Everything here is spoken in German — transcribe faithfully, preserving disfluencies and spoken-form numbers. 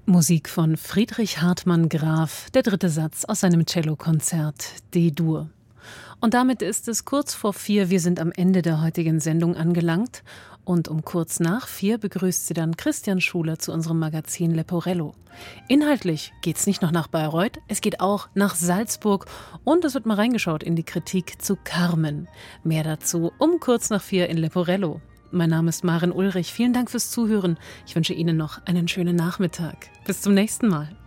Musik von Friedrich Hartmann Graf, der dritte Satz aus seinem Cellokonzert D-Dur. Und damit ist es kurz vor vier, wir sind am Ende der heutigen Sendung angelangt. Und um kurz nach vier begrüßt Sie dann Christian Schuler zu unserem Magazin Leporello. Inhaltlich geht's nicht noch nach Bayreuth, es geht auch nach Salzburg und es wird mal reingeschaut in die Kritik zu Carmen. Mehr dazu um kurz nach vier in Leporello. Mein Name ist Maren Ulrich, vielen Dank fürs Zuhören. Ich wünsche Ihnen noch einen schönen Nachmittag. Bis zum nächsten Mal.